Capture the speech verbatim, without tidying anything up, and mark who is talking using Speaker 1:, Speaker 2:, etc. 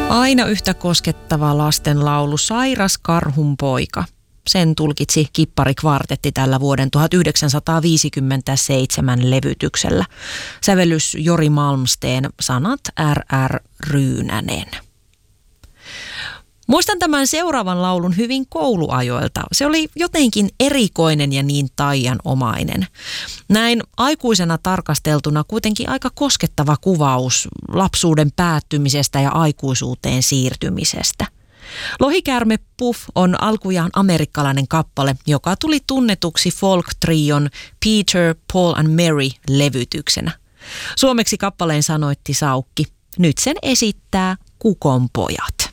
Speaker 1: Aina yhtä koskettava lastenlaulu Sairas karhun poika. Sen tulkitsi Kippari-kvartetti tällä vuoden tuhatyhdeksänsataaviisikymmentäseitsemän levytyksellä. Sävellys Jori Malmsteen, sanat R R. Ryynänen. Muistan tämän seuraavan laulun hyvin kouluajoilta. Se oli jotenkin erikoinen ja niin taianomainen. Näin aikuisena tarkasteltuna kuitenkin aika koskettava kuvaus lapsuuden päättymisestä ja aikuisuuteen siirtymisestä. Lohikäärme Puff on alkujaan amerikkalainen kappale, joka tuli tunnetuksi folk-trion Peter, Paul and Mary-levytyksenä. Suomeksi kappaleen sanoitti Saukki. Nyt sen esittää Kukonpojat.